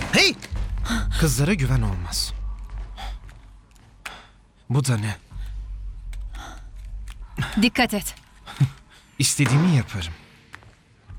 Hey! Kızlara güven olmaz. Bu da ne? Dikkat et. İstediğimi yaparım.